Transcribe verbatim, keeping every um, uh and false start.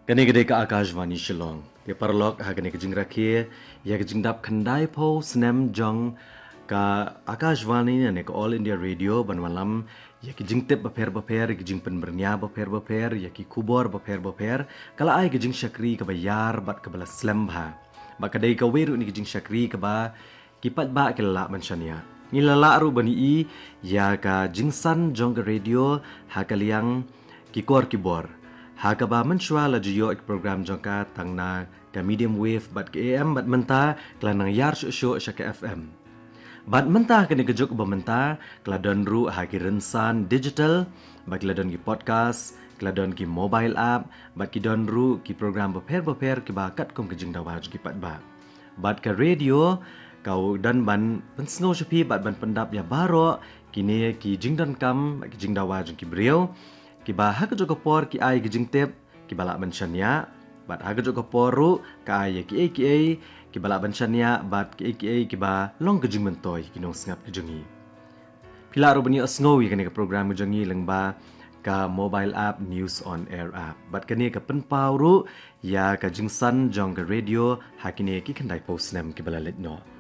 Kani gede ka Akashvani Shillong. Ke parlok ha kani kajing rakhe ya kajing dap khandai po snem jong ka Akashvani ne ka All India Radio banwalam ya kajing tep baper baper kajing penbernya baper baper ya ki kubor baper baper kala ai kajing syakri ka bayar bat ka bala slam bha. Ba kadai ka weru ni kajing syakri ka ba kipat ba ke la mansyania. Ni lala ru bani i ya ka jingsan jong ka radio ha kaliang kikor kibor. Hakaba menshwa la jiyo ek program jongka tangna ka medium wave bat ke A M bat menta klanang yar sho sha ke F M. Bat menta kene kejuk ba menta kladon ru ha ki rensan digital bat kladon ki podcast kladon ki mobile app bat ki don ru ki program beper beper ki ba kat kom kejing dawa ki pat ba. Bat ka radio kau dan ban pensno shapi bat ban pendap ya baro kini ki jingdan kam ki jing dawa ki brio ki ba ha jo por ki ai ki jing tep ki bala banshania bat ha jo por ru ka ai ki ai ki ai ki bala banshania bat ki ai ki ai ki ba long ki jing mentoy ki nong ngap ki jungi pila ro bani asngowi kani ka program jungi leng ba ka mobile app news on air app bat kani ka penpau ru ya ka jingsan jong ka radio ha kini ki khandai post nem ki bala let no